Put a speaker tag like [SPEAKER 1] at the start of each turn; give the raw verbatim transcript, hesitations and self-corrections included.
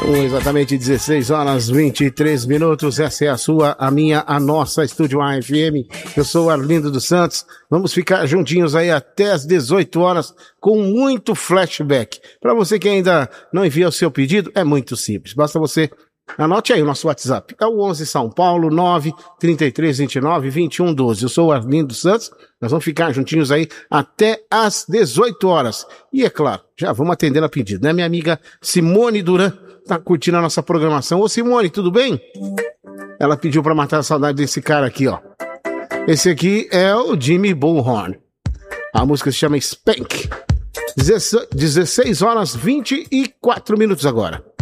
[SPEAKER 1] São exatamente dezesseis horas e vinte e três minutos. Essa é a sua, a minha, a nossa Estúdio A F M. Eu sou o Arlindo dos Santos. Vamos ficar juntinhos aí até as dezoito horas com muito flashback. Para você que ainda não envia o seu pedido, é muito simples. Basta você anote aí o nosso WhatsApp. É o onze São Paulo nove trinta e três vinte e nove vinte e um doze. Eu sou o Arlindo dos Santos. Nós vamos ficar juntinhos aí até às dezoito horas. E é claro, já vamos atendendo a pedido, né? Minha amiga Simone Duran tá curtindo a nossa programação. Ô Simone, tudo bem? Ela pediu pra matar a saudade desse cara aqui, ó. Esse aqui é o Jimmy Bullhorn. A música se chama Spank. dezesseis horas e vinte e quatro minutos agora.